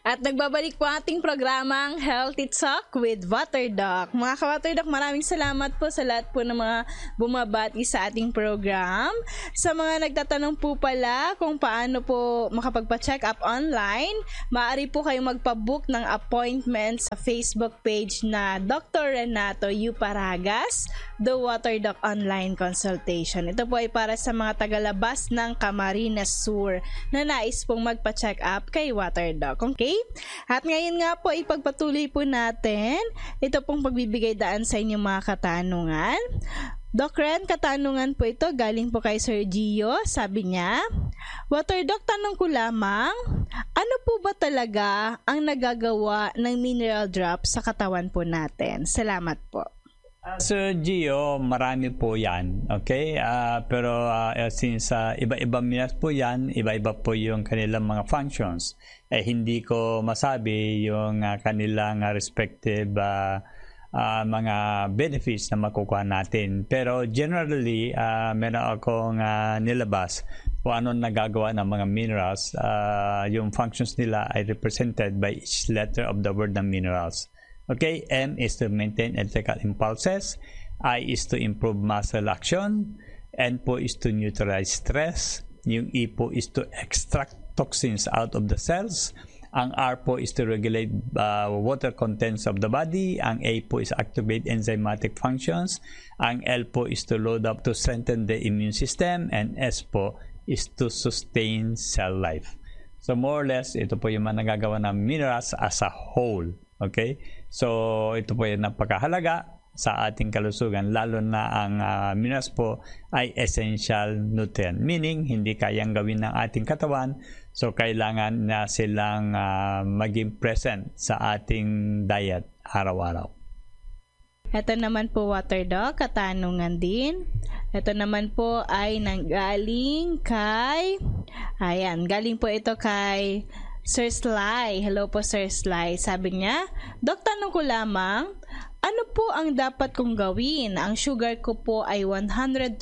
At nagbabalik po ating programang Healthy Talk with Waterdoc. Mga ka-Waterdoc, maraming salamat po sa lahat po ng mga bumabati sa ating program. Sa mga nagtatanong po pala kung paano po makapagpa-check up online, maaari po kayong magpa-book ng appointment sa Facebook page na Dr. Renato U. Paragas, The Waterdoc Online Consultation. Ito po ay para sa mga tagalabas ng Camarines Sur na nais pong magpa-check up kay Waterdoc. Okay? At ngayon nga po, ipagpatuloy po natin ito pong pagbibigay daan sa inyong mga katanungan. Doc Ren, katanungan po ito galing po kay Sir Gio. Sabi niya, Waterdoc, tanong ko lamang, ano po ba talaga ang nagagawa ng mineral drop sa katawan po natin? Salamat po. Sir Gio, marami po yan. Okay? Pero since iba-iba minerals po yan, iba-iba po yung kanilang mga functions. Hindi ko masabi yung kanilang respective mga benefits na makukuha natin. Pero generally, meron akong nilabas kung ano nagagawa ng mga minerals. Yung functions nila ay represented by each letter of the word ng minerals. Okay, M is to maintain electrical impulses, I is to improve muscle action, N po is to neutralize stress, yung E po is to extract toxins out of the cells, ang R po is to regulate water contents of the body, ang A po is activate enzymatic functions, ang L po is to load up to strengthen the immune system, and S po is to sustain cell life. So more or less, ito po yung mga nagagawa ng minerals as a whole. Okay? So, ito po yung napakahalaga sa ating kalusugan, lalo na ang minerals po ay essential nutrient. Meaning, hindi kayang gawin ng ating katawan. So, kailangan na silang maging present sa ating diet araw-araw. Ito naman po, Waterdoc, katanungan din. Ito naman po ay nanggaling kay... galing po ito kay... Sir Sly. Hello po, Sir Sly. Sabi niya, Dok, tanong ko lamang, ano po ang dapat kong gawin? Ang sugar ko po ay 134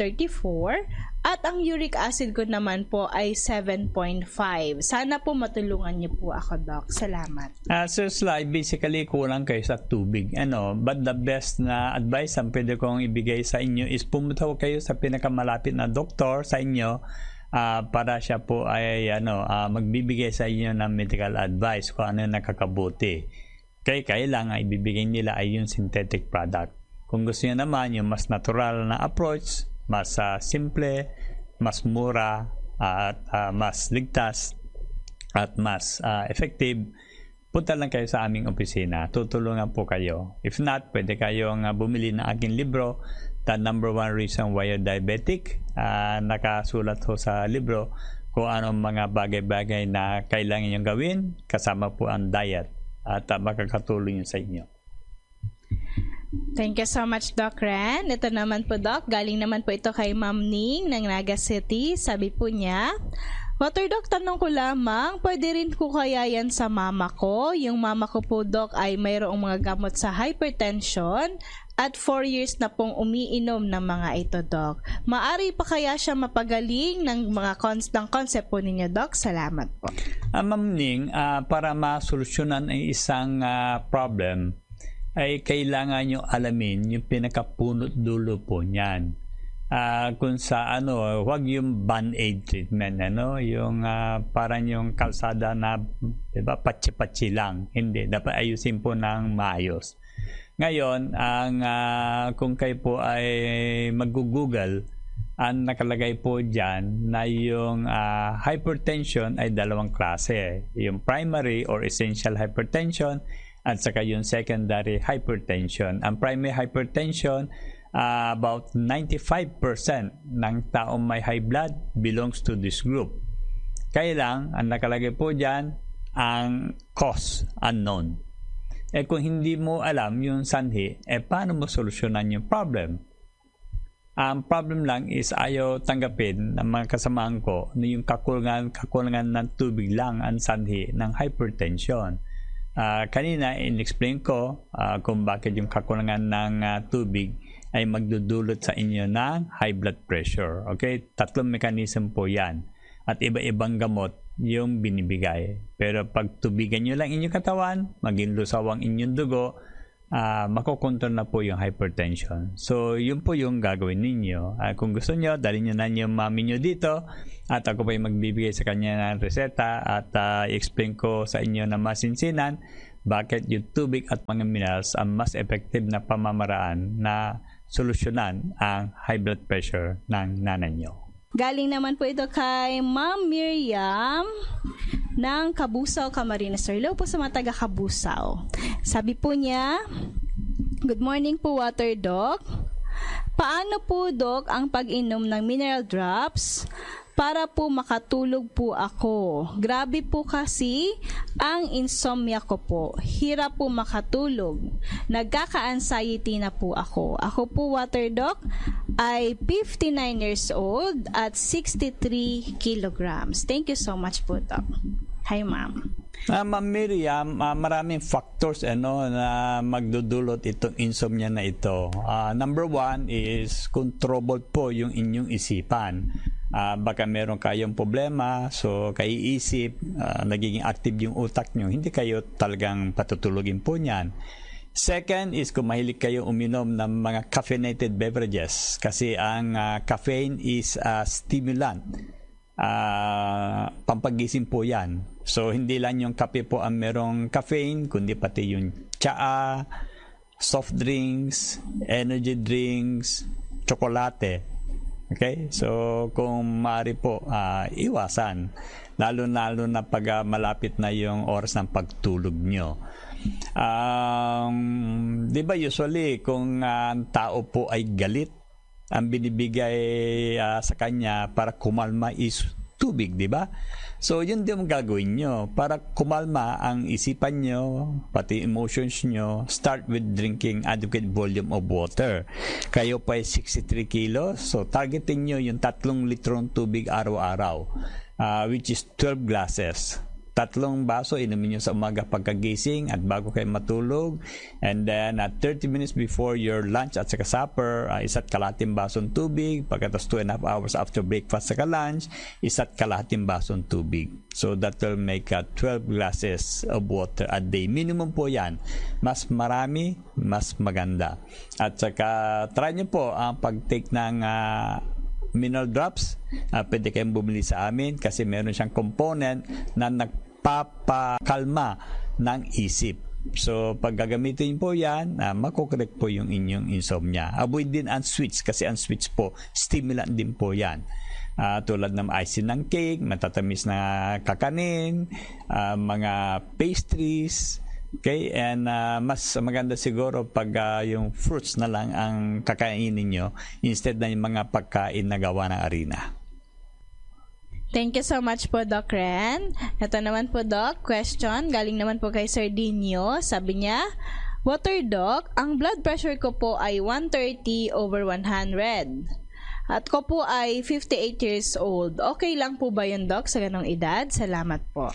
at ang uric acid ko naman po ay 7.5. Sana po matulungan niyo po ako, Doc. Salamat. Sir Sly, basically kulang kayo sa tubig. But the best na advice ang pwede kong ibigay sa inyo is pumunta kayo sa pinakamalapit na doktor sa inyo para siya po ay magbibigay sa inyo ng medical advice kung ano nakakabuti. Kailangan ibibigay nila ay yung synthetic product. Kung gusto niyo naman yung mas natural na approach, mas simple, mas mura, at mas ligtas, at mas effective, punta lang kayo sa aming opisina. Tutulungan po kayo. If not, pwede kayong bumili ng aking libro, The Number One Reason Why You're Diabetic. Nakasulat ho sa libro kung anong mga bagay-bagay na kailangan nyo gawin, kasama po ang diet, at makakatulong yun sa inyo. Thank you so much, Doc Ren. Ito naman po, Doc. Galing naman po ito kay Ma'am Ning ng Naga City. Sabi po niya, Waterdoc, tanong ko lamang, pwede rin po kaya yan sa mama ko? Yung mama ko po, Doc, ay mayroong mga gamot sa hypertension at 4 years na pong umiinom ng mga ito, Doc. Maari pa kaya siya mapagaling ng mga concept po ninyo, Doc? Salamat po. Ma'am Ning, para masolusyonan ang isang problem, ay kailangan nyo alamin yung pinakapunot dulo po niyan. Kung sa wag yung band-aid treatment, yung parang yung kalsada na, diba, patsi-patsi lang. Hindi, dapat ayusin po ng maayos. Ngayon, kung kayo po ay mag-google, ang nakalagay po dyan na yung hypertension ay dalawang klase. Yung primary or essential hypertension at saka yung secondary hypertension. Ang primary hypertension, about 95% ng taong may high blood belongs to this group. Kaya lang, ang nakalagay po dyan, ang cause unknown. Kung hindi mo alam yung sanhi, paano mo solusyonan yung problem? Ang problem lang is ayaw tanggapin ng mga kasamaan ko na yung kakulangan ng tubig lang ang sanhi ng hypertension. Kanina, in-explain ko kung bakit yung kakulangan ng tubig ay magdudulot sa inyo ng high blood pressure. Okay? 3 mechanism po yan. At iba-ibang gamot yung binibigay. Pero pag tubigan nyo lang inyong katawan, maging lusaw ang inyong dugo, makokontrol na po yung hypertension. So, yun po yung gagawin ninyo. Kung gusto nyo, dalhin nyo na yung mami nyo dito at ako pa yung magbibigay sa kanya ng reseta at i-explain ko sa inyo na masinsinan bakit yung tubig at mga minerals ang mas effective na pamamaraan na solusyonan ang high blood pressure ng nanay nyo. Galing naman po ito kay Ma'am Miriam ng Kabusaw, Camarines Sur. Hello po sa mga taga Kabusaw. Sabi po niya, good morning po, Water Doc. Paano po, Doc, ang pag-inom ng mineral drops para po makatulog po ako? Grabe po kasi ang insomnia ko po. Hirap po makatulog. Nagkaka-anxiety na po ako. Ako po, Water Doc, ay 59 years old at 63 kilograms. Thank you so much po, Doc. Hi, Ma'am. Ma'am Miriam, maraming factors na magdudulot itong insomnia na ito. Number one is kung troubled po yung inyong isipan. Baka meron kayong problema, so kaiisip, nagiging active yung utak nyo, hindi kayo talagang patutulugin po niyan. Second is kung mahilig kayo uminom ng mga caffeinated beverages kasi ang caffeine is a stimulant. Pampagising po yan. So hindi lang yung kape po ang merong caffeine, kundi pati yung tsaa, soft drinks, energy drinks, tsokolate. Okay? So kung maaari po, iwasan. Lalo na pag malapit na yung oras ng pagtulog nyo. Di ba usually kung ang tao po ay galit, ang binibigay sa kanya para kumalma is tubig, di ba? So yun din ang gagawin nyo para kumalma ang isipan nyo, pati emotions nyo. Start with drinking adequate volume of water. Kayo pa ay 63 kilos, so targeting nyo yung 3 litrong tubig araw-araw, which is 12 glasses. 3 baso inumin nyo sa umaga pagkagising at bago kayo matulog, and then 30 minutes before your lunch at saka supper, 1.5 basong tubig. Pagkatapos 2.5 hours after breakfast saka lunch, 1.5 basong tubig. So that will make 12 glasses of water a day. Minimum po yan. Mas marami, mas maganda. At saka try nyo po ang pag-take ng mineral drops. Pwede kayong bumili sa amin kasi meron siyang component na nagpapakalma ng isip. So pag gagamitin po yan, makokorek po yung inyong insomnia. Avoid din ang sweets kasi ang sweets po stimulant din po yan. Tulad ng icing ng cake, matatamis na kakanin, mga pastries. Okay, and mas maganda siguro pag yung fruits na lang ang kakainin nyo instead na yung mga pagkain na gawa ng harina. Thank you so much po, Doc Ren. Ito naman po, Doc, question. Galing naman po kay Sir Dinio. Sabi niya, Water Doc, ang blood pressure ko po ay 130/100. At ko po ay 58 years old. Okay lang po ba yun, Doc, sa ganong edad? Salamat po.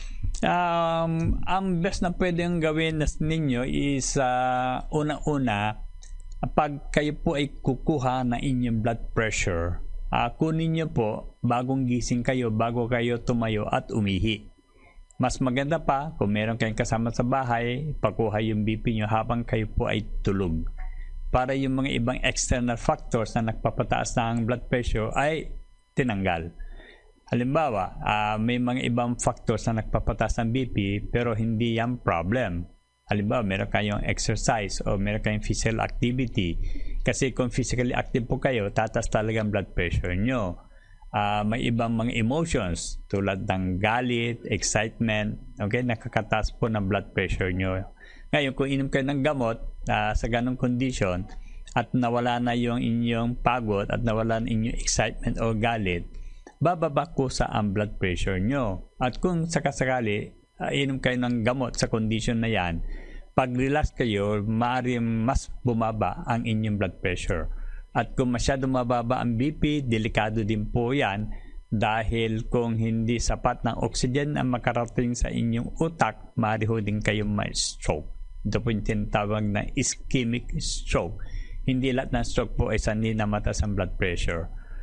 Ang best na pwedeng gawin ninyo is una-una, pag kayo po ay kukuha na inyong blood pressure, kunin nyo po bagong gising kayo, bago kayo tumayo at umihi. Mas maganda pa kung meron kayong kasama sa bahay, pakuha yung BP nyo habang kayo po ay tulog, para yung mga ibang external factors na nagpapataas ng blood pressure ay tinanggal. Halimbawa, may mga ibang factors na nagpapataas ng BP pero hindi yan problem. Halimbawa, meron kayong exercise o meron kayong physical activity. Kasi kung physically active po kayo, tataas talaga ang blood pressure nyo. May ibang mga emotions tulad ng galit, excitement, okay, nakakataas po ng blood pressure nyo. Ngayon, kung inom kayo ng gamot sa ganong condition at nawala na yung inyong pagod at nawala na inyong excitement o galit, bababa ko sa ang blood pressure nyo. At kung sakasakali, inom kayo ng gamot sa condition na yan, pag relax kayo, maaaring mas bumaba ang inyong blood pressure. At kung masyado mababa ang BP, delikado din po yan dahil kung hindi sapat ng oxygen ang makarating sa inyong utak, maaari ho din kayong may stroke. Ito po yung tinatawag na ischemic stroke. Hindi lahat ng stroke po ay sanhi na mataas ang blood pressure.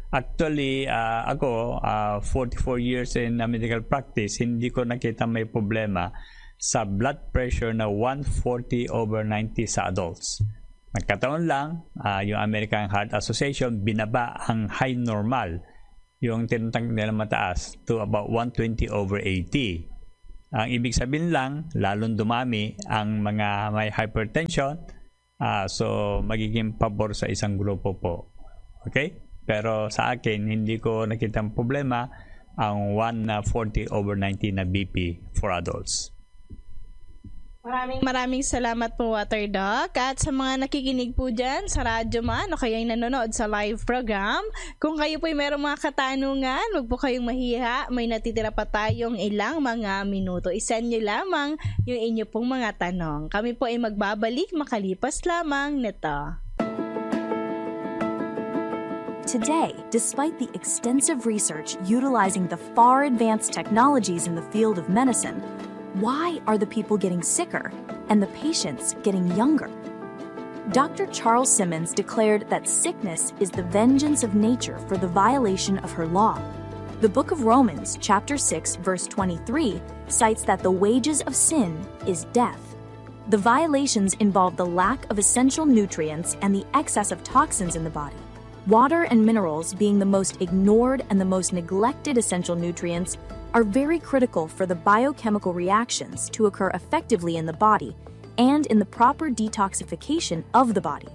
Actually, ako, 44 years in medical practice, hindi ko nakita may problema sa blood pressure na 140/90 sa adults. Nagkataon lang, yung American Heart Association, binaba ang high normal, yung tinatawag nila mataas, to about 120/80. Ang ibig sabihin lang, lalong dumami ang mga may hypertension, so magiging pabor sa isang grupo po. Okay? Pero sa akin, hindi ko nakitang problema ang 140/90 na BP for adults. Maraming salamat po, Water Doc. At sa mga nakikinig po dyan sa radyo man o kaya nanonood sa live program, kung kayo po ay mayroong mga katanungan, huwag po kayong mahiya. May natitira pa tayong ilang mga minuto. Isend nyo lamang yung inyo pong mga tanong. Kami po ay magbabalik makalipas lamang nito. Today, despite the extensive research utilizing the far advanced technologies in the field of medicine, why are the people getting sicker and the patients getting younger? Dr. Charles Simmons declared that sickness is the vengeance of nature for the violation of her law. The book of Romans, chapter 6, verse 23, cites that the wages of sin is death. The violations involve the lack of essential nutrients and the excess of toxins in the body. Water and minerals, being the most ignored and the most neglected essential nutrients, are very critical for the biochemical reactions to occur effectively in the body and in the proper detoxification of the body.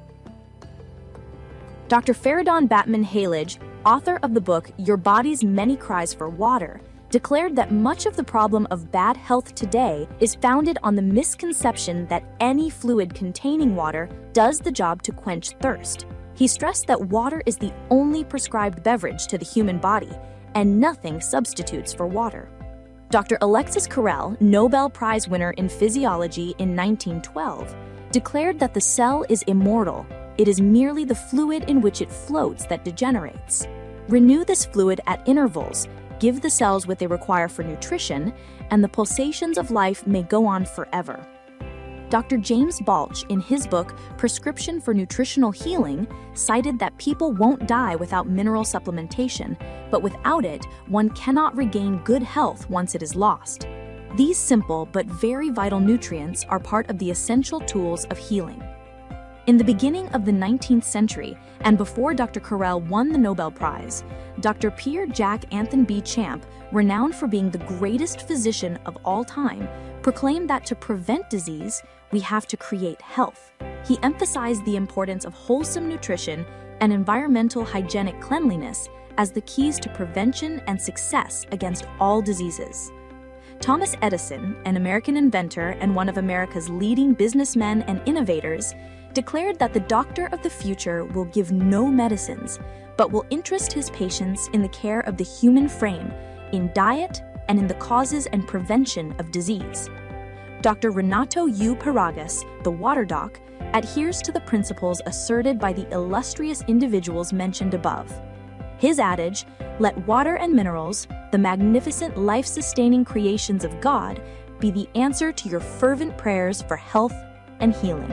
Dr. Faridon Batman-Halage, author of the book Your Body's Many Cries for Water, declared that much of the problem of bad health today is founded on the misconception that any fluid containing water does the job to quench thirst. He stressed that water is the only prescribed beverage to the human body, and nothing substitutes for water. Dr. Alexis Carrel, Nobel Prize winner in physiology in 1912, declared that the cell is immortal. It is merely the fluid in which it floats that degenerates. Renew this fluid at intervals, give the cells what they require for nutrition, and the pulsations of life may go on forever. Dr. James Balch, in his book Prescription for Nutritional Healing, cited that people won't die without mineral supplementation, but without it, one cannot regain good health once it is lost. These simple but very vital nutrients are part of the essential tools of healing. In the beginning of the 19th century, and before Dr. Carrel won the Nobel Prize, Dr. Pierre Jacques Anthony B. Champ, renowned for being the greatest physician of all time, proclaimed that to prevent disease, we have to create health. He emphasized the importance of wholesome nutrition and environmental hygienic cleanliness as the keys to prevention and success against all diseases. Thomas Edison, an American inventor and one of America's leading businessmen and innovators, declared that the doctor of the future will give no medicines, but will interest his patients in the care of the human frame, in diet, and in the causes and prevention of disease. Dr. Renato U. Paragas, the Water Doc, adheres to the principles asserted by the illustrious individuals mentioned above. His adage, "Let water and minerals, the magnificent life-sustaining creations of God, be the answer to your fervent prayers for health and healing."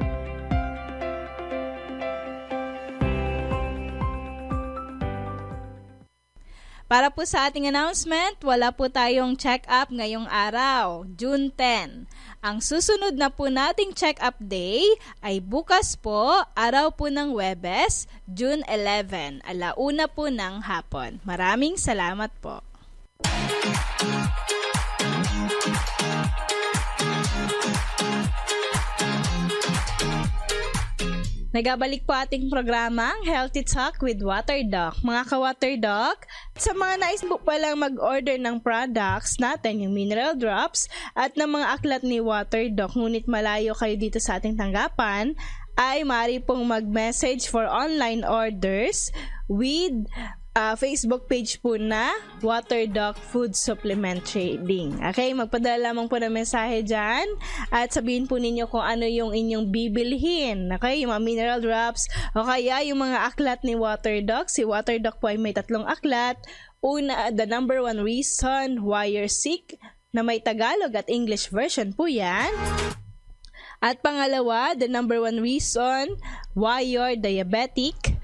Para po sa ating announcement, wala po tayong check-up ngayong araw, June 10. Ang susunod na po nating check-up day ay bukas po, araw po ng Huwebes, June 11, 1:00 po ng hapon. Maraming salamat po. Nagabalik po ating programang Healthy Talk with Water Doc. Mga ka-Water Doc, sa mga nais po palang mag-order ng products natin, yung mineral drops at ng mga aklat ni Water Doc, ngunit malayo kayo dito sa ating tanggapan, ay maaari pong mag-message for online orders with Facebook page po na Water Doc Food Supplement Trading. Okay, magpadala lamang po ng mensahe dyan at sabihin po ninyo kung ano yung inyong bibilhin. Okay, yung mga mineral drops o kaya yung mga aklat ni Water Doc. Si Water Doc po ay may 3 aklat. Una, The Number 1 Reason Why You're Sick, na may Tagalog at English version po yan. At pangalawa, The Number 1 Reason Why You're Diabetic.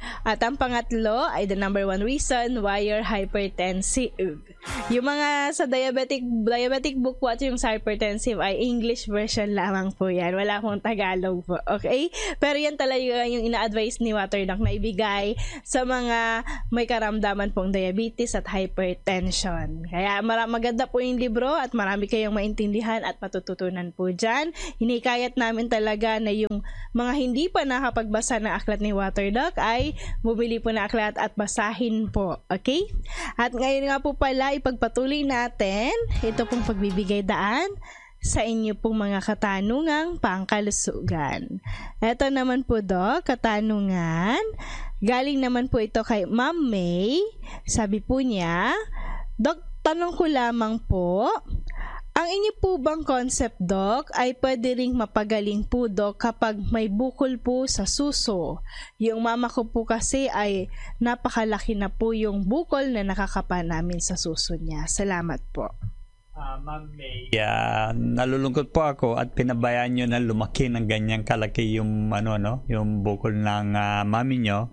At ang pangatlo ay the number 1 reason why you're hypertensive. Yung mga sa diabetic book po at yung sa hypertensive ay English version lamang po yan. Wala pong Tagalog po. Okay? Pero yan talaga yung ina-advise ni Waterdoc na ibigay sa mga may karamdaman pong diabetes at hypertension. Kaya maganda po yung libro at marami kayong maintindihan at matututunan po dyan. Hinikayat namin talaga na yung mga hindi pa nakapagbasa ng aklat ni Waterdoc ay bumili po ng aklat at basahin po. Okay? At ngayon nga po pala, ipagpatuloy natin ito pong pagbibigay daan sa inyo pong mga katanungang pangkalusugan. Ito naman po, Doc, katanungan. Galing naman po ito kay Ma'am May. Sabi po niya, Doc, tanong ko lamang po, ang inyo po bang concept, Doc, ay pwede ring mapagaling po, Doc, kapag may bukol po sa suso? Yung mama ko po kasi ay napakalaki na po yung bukol na nakakapa namin sa suso niya. Salamat po. Ma'am May, nalulungkot po ako at pinabayaan nyo na lumaki ng ganyang kalaki yung yung bukol ng mami nyo,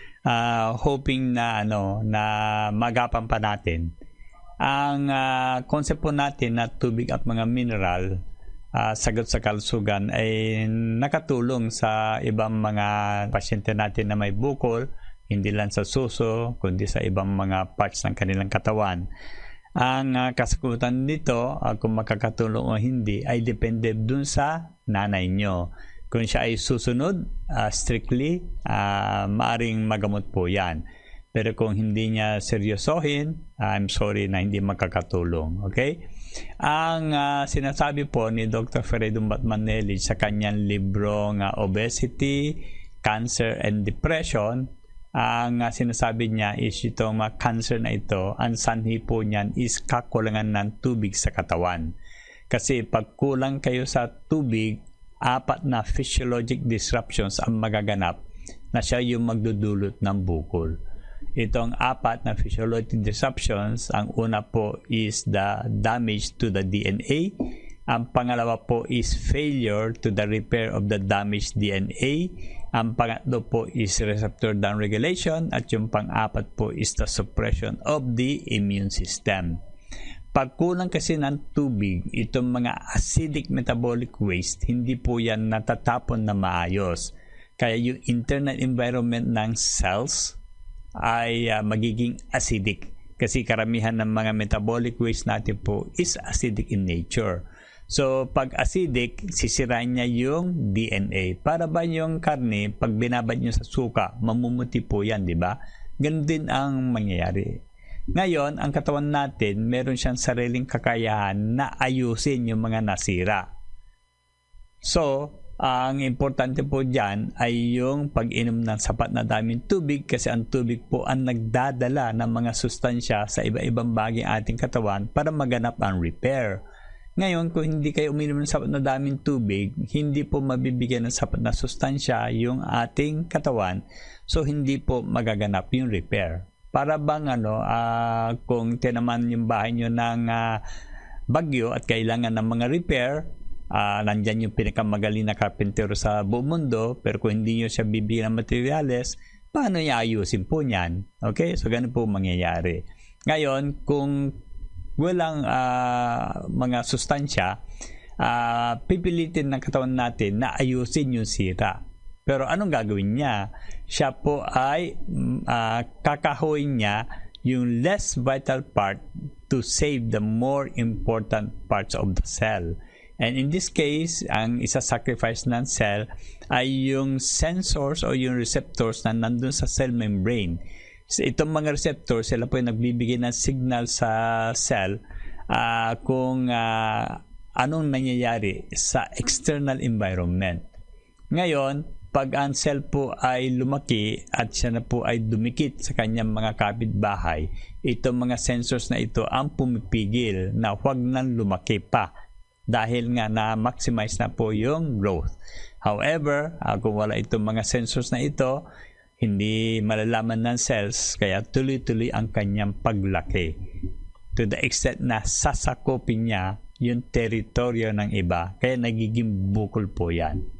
hoping na na magapan pa natin. Ang concept po natin na tubig at mga mineral, sagot sa kalusugan, ay nakatulong sa ibang mga pasyente natin na may bukol, hindi lang sa suso, kundi sa ibang mga parts ng kanilang katawan. Ang kasagutan nito, kung makakatulong o hindi, ay depende dun sa nanay nyo. Kung siya ay susunod, strictly, maaring magamot po yan. Pero kung hindi niya seryosohin, I'm sorry na hindi makakatulong. Okay? Ang sinasabi po ni Dr. Freedom Batmanelli sa kanyang librong Obesity, Cancer and Depression, ang sinasabi niya is itong cancer na ito, ang sanhi po niyan is kakulangan ng tubig sa katawan. Kasi pag kulang kayo sa tubig, 4 na physiologic disruptions ang magaganap na siya yung magdudulot ng bukol. Itong 4 na physiologic disruptions, ang una po is the damage to the DNA. Ang pangalawa po is failure to the repair of the damaged DNA. Ang pangatlo po is receptor downregulation. At yung pang-apat po is the suppression of the immune system. Pag kulang kasi ng tubig, itong mga acidic metabolic waste, hindi po yan natatapon na maayos. Kaya yung internal environment ng cells ay magiging acidic kasi karamihan ng mga metabolic waste natin po is acidic in nature. So pag acidic, sisirain niya yung DNA. Para ba yung karne, pag binabad niyo sa suka, mamumuti po yan, di ba? Ganun din ang mangyayari. Ngayon, ang katawan natin, meron siyang sariling kakayahan na ayusin yung mga nasira. So, ang importante po dyan ay yung pag-inom ng sapat na daming tubig kasi ang tubig po ang nagdadala ng mga sustansya sa iba-ibang bagay ating katawan para maganap ang repair. Ngayon, kung hindi kayo uminom ng sapat na daming tubig, hindi po mabibigyan ng sapat na sustansya yung ating katawan, so hindi po magaganap yung repair. Para bang kung tinaman yung bahay nyo ng bagyo at kailangan ng mga repair, nandyan yung pinakamagaling na karpentero sa buong mundo, pero kung hindi nyo siya bibigyan ng materyales, paano niya ayusin po niyan? Okay? So, ganun po mangyayari. Ngayon, kung walang mga sustansya, pipilitin ng katawan natin na ayusin yung sira. Pero anong gagawin niya? Siya po ay kakahuin niya yung less vital part to save the more important parts of the cell. And in this case, ang isa-sacrifice ng cell ay yung sensors o yung receptors na nandun sa cell membrane. So, itong mga receptors, sila po yung nagbibigay ng signal sa cell kung anong nangyayari sa external environment. Ngayon, pag ang cell po ay lumaki at siya na po ay dumikit sa kanyang mga kapitbahay, itong mga sensors na ito ang pumipigil na huwag nang lumaki pa. Dahil nga na-maximize na po yung growth. However, kung wala itong mga sensors na ito, hindi malalaman ng cells, kaya tuloy-tuloy ang kanyang paglaki. To the extent na sasakopin niya yung teritoryo ng iba, kaya nagiging bukol po yan.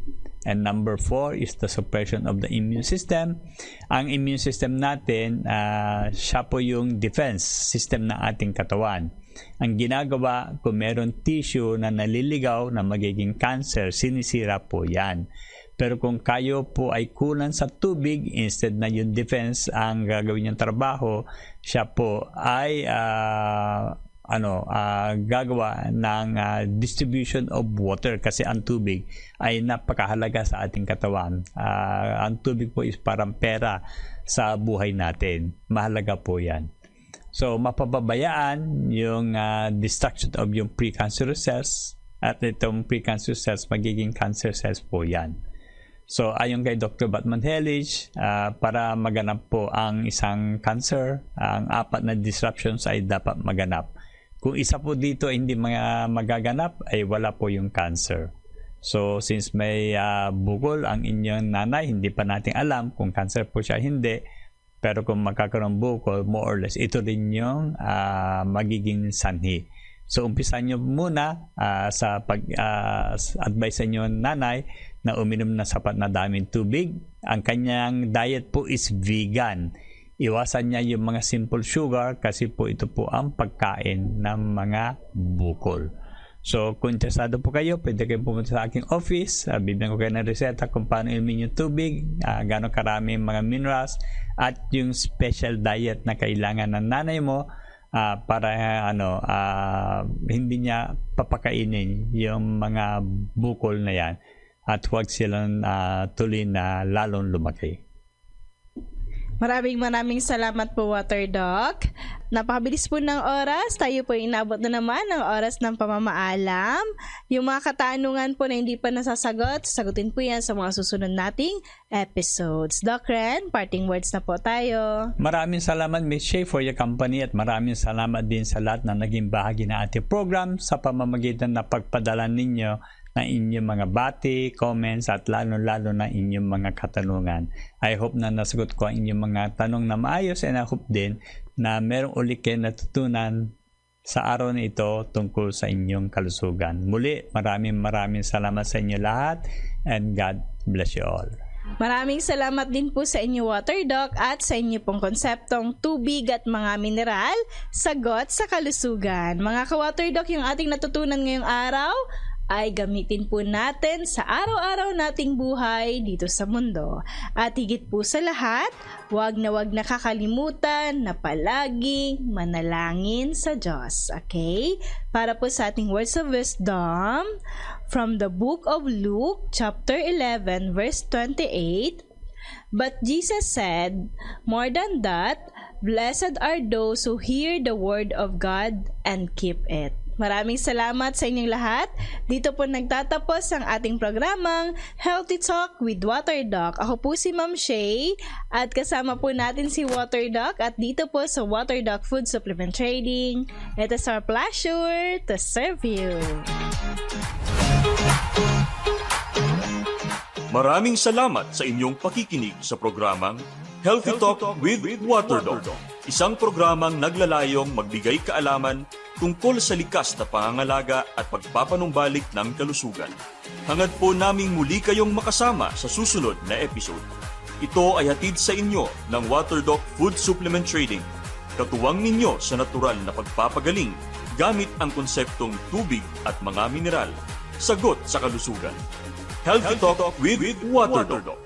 And number 4 is the suppression of the immune system. Ang immune system natin, siya po yung defense system ng ating katawan. Ang ginagawa, kung meron tissue na naliligaw na magiging cancer, sinisira po yan. Pero kung kayo po ay kulang sa tubig, instead na yung defense ang gagawin yung trabaho, siya po ay gagawa ng distribution of water, kasi ang tubig ay napakahalaga sa ating katawan. Ang tubig po is parang pera sa buhay natin. Mahalaga po yan. So, mapababayaan yung destruction of yung precancerous cells, at itong precancerous cells magiging cancer cells po yan. So, ayon kay Dr. Batman-Helage, para maganap po ang isang cancer, ang 4 na disruptions ay dapat maganap. Kung isa po dito ay hindi magaganap, ay wala po yung cancer. So, since may bukol ang inyong nanay, hindi pa natin alam kung cancer po siya hindi. Pero kung magkakaroon bukol, more or less, ito rin yung magiging sanhi. So, umpisan nyo muna sa pag-advise sa inyo nanay na uminom na sapat na daming tubig. Ang kanyang diet po is vegan. Iwasan niya yung mga simple sugar kasi po ito po ang pagkain ng mga bukol. So, kung interesado po kayo, pwede kayo pumunta sa aking office. Bibigyan ko kayo ng reseta kung paano inumin yung tubig, gano'ng karami mga minerals, at yung special diet na kailangan ng nanay mo para hindi niya papakainin yung mga bukol na yan at huwag silang tuloy na lalong lumaki. Maraming salamat po, Water Doc. Napakabilis po ng oras. Tayo po inabot na naman ng oras ng pamamaalam. Yung mga katanungan po na hindi pa nasasagot, sagutin po yan sa mga susunod nating episodes. Doc Ren, parting words na po tayo. Maraming salamat, Ms. Shea, for your company, at maraming salamat din sa lahat na naging bahagi ng ating program sa pamamagitan na pagpadala ninyo na inyong mga bati, comments, at lalo-lalo na inyong mga katanungan. I hope na nasagot ko ang inyong mga tanong na maayos, and I hope din na merong ulit kayo natutunan sa araw na ito tungkol sa inyong kalusugan. Muli, maraming salamat sa inyo lahat, and God bless you all. Maraming salamat din po sa inyo, Water Doc, at sa inyo pong konseptong tubig at mga mineral, sagot sa kalusugan. Mga ka-Water Doc, yung ating natutunan ngayong araw ay gamitin po natin sa araw-araw nating buhay dito sa mundo. At higit po sa lahat, wag na kakalimutan na palaging manalangin sa Diyos. Okay? Para po sa ating words of wisdom, from the book of Luke, chapter 11, verse 28, "But Jesus said, more than that, blessed are those who hear the word of God and keep it." Maraming salamat sa inyong lahat. Dito po nagtatapos ang ating programang Healthy Talk with Water Doc. Ako po si Ma'am Shea at kasama po natin si Water Doc at dito po sa Water Doc Food Supplement Trading. It is our pleasure to serve you. Maraming salamat sa inyong pakikinig sa programang Healthy Talk with Water Doc. Isang programang naglalayong magbigay kaalaman tungkol sa likas na pangangalaga at pagpapanumbalik ng kalusugan. Hangad po naming muli kayong makasama sa susunod na episode. Ito ay hatid sa inyo ng Water Doc Food Supplement Trading. Katuwang ninyo sa natural na pagpapagaling gamit ang konseptong tubig at mga mineral. Sagot sa kalusugan. Healthy Talk with Water Doc.